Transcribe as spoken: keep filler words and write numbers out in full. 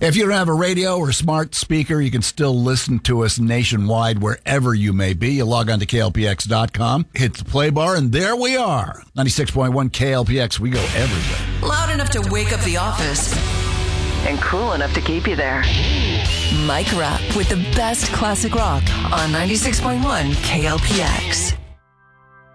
If you don't have a radio or smart speaker, you can still listen to us nationwide wherever you may be. You log on to K L P X dot com, hit the play bar, and there we are. ninety-six point one K L P X, we go everywhere. Loud enough to wake up the office and cool enough to keep you there. Mike Rapp with the best classic rock on ninety-six point one K L P X.